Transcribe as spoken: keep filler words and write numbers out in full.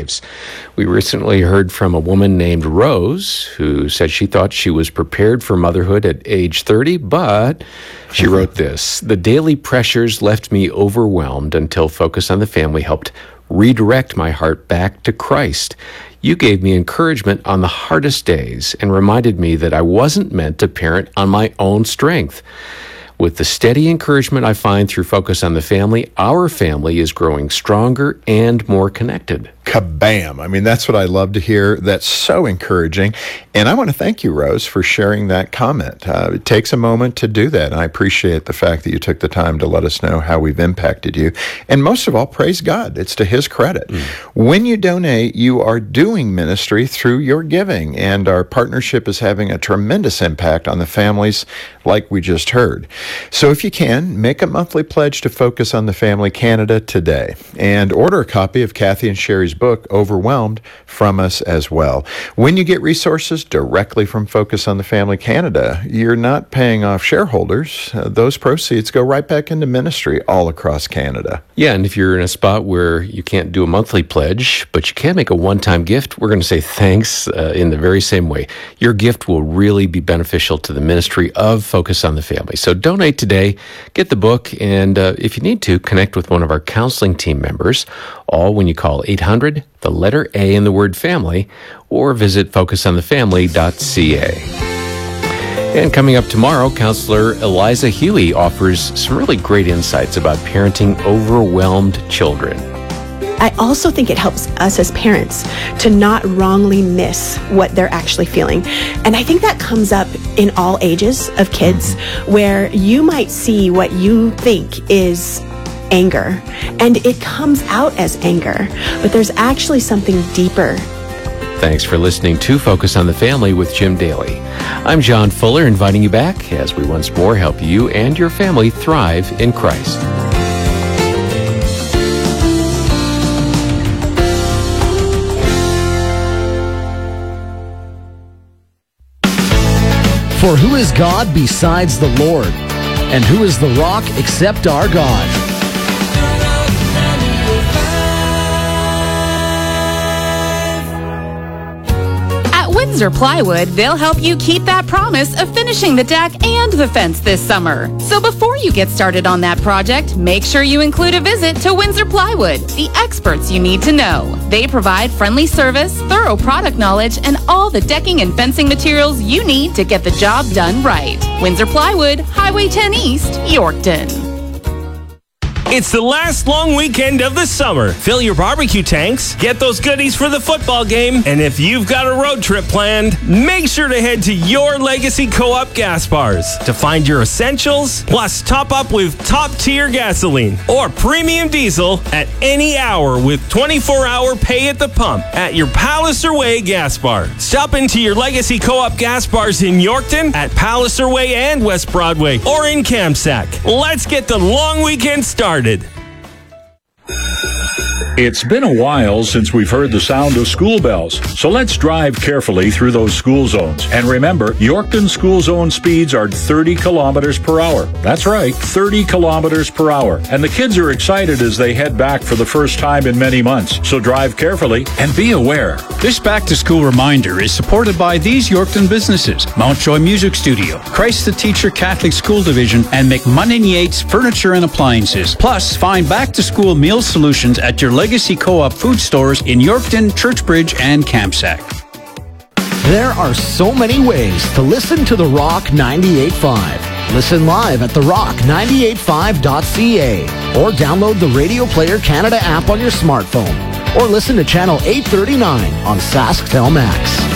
lives. We recently heard from a woman named Rose who said she thought she was prepared for motherhood at age thirty, but she wrote this: "The daily pressures left me overwhelmed until Focus on the Family helped redirect my heart back to Christ. You gave me encouragement on the hardest days and reminded me that I wasn't meant to parent on my own strength. With the steady encouragement I find through Focus on the Family, our family is growing stronger and more connected." Kabam. I mean, that's what I love to hear. That's so encouraging. And I want to thank you, Rose, for sharing that comment. Uh, it takes a moment to do that. And I appreciate the fact that you took the time to let us know how we've impacted you. And most of all, praise God. It's to His credit. Mm. When you donate, you are doing ministry through your giving. And our partnership is having a tremendous impact on the families like we just heard. So if you can, make a monthly pledge to Focus on the Family Canada today. And order a copy of Kathy and Sherry's book, Overwhelmed, from us as well. When you get resources directly from Focus on the Family Canada, you're not paying off shareholders. Uh, those proceeds go right back into ministry all across Canada. Yeah, and if you're in a spot where you can't do a monthly pledge, but you can make a one-time gift, we're going to say thanks uh, in the very same way. Your gift will really be beneficial to the ministry of Focus on the Family. So donate today, get the book, and uh, if you need to, connect with one of our counseling team members, all when you call eight hundred, the letter A in the word family, or visit focus on the family dot c a. And coming up tomorrow, Counselor Eliza Huey offers some really great insights about parenting overwhelmed children. I also think it helps us as parents to not wrongly miss what they're actually feeling. And I think that comes up in all ages of kids, where you might see what you think is anger, and it comes out as anger, but there's actually something deeper. Thanks for listening to Focus on the Family with Jim Daly. I'm John Fuller, inviting you back as we once more help you and your family thrive in Christ. For who is God besides the Lord? And who is the rock except our God? Windsor Plywood, they'll help you keep that promise of finishing the deck and the fence this summer. So before you get started on that project, make sure you include a visit to Windsor Plywood, the experts you need to know. They provide friendly service, thorough product knowledge, and all the decking and fencing materials you need to get the job done right. Windsor Plywood, Highway ten East, Yorkton. It's the last long weekend of the summer. Fill your barbecue tanks, get those goodies for the football game, and if you've got a road trip planned, make sure to head to Your Legacy Co-op Gas Bars to find your essentials, plus top up with top-tier gasoline or premium diesel at any hour with twenty-four hour pay at the pump at your Palliser Way Gas Bar. Stop into Your Legacy Co-op Gas Bars in Yorkton, at Palliser Way and West Broadway, or in Kamsack. Let's get the long weekend started. It's been a while since we've heard the sound of school bells, so let's drive carefully through those school zones. And remember, Yorkton school zone speeds are thirty kilometers per hour. That's right, thirty kilometers per hour. And the kids are excited as they head back for the first time in many months. So drive carefully and be aware. This back-to-school reminder is supported by these Yorkton businesses: Mountjoy Music Studio, Christ the Teacher Catholic School Division, and McMunnin Yates Furniture and Appliances. Plus, find back-to-school meal solutions at your Legacy Co-op food stores in Yorkton, Churchbridge, and Kamsack. There are so many ways to listen to The Rock ninety-eight point five. Listen live at the rock ninety-eight point five dot c a or download the Radio Player Canada app on your smartphone, or listen to Channel eight thirty-nine on Sasktel Max.